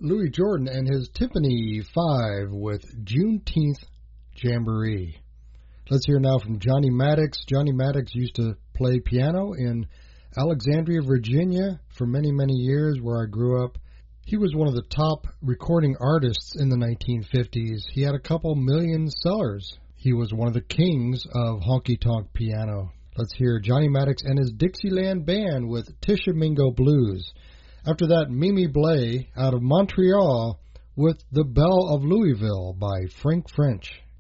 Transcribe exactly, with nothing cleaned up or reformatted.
Louis Jordan and his Timpani Five with Juneteenth Jamboree. Let's hear now from Johnny Maddox. Johnny Maddox used to play piano in Alexandria, Virginia for many, many years, where I grew up. He was one of the top recording artists in the nineteen fifties. He had a couple million sellers. He was one of the kings of honky-tonk piano. Let's hear Johnny Maddox and his Dixieland Band with Tishomingo Blues. After that, Mimi Blay out of Montreal with The Belle of Louisville by Frank French.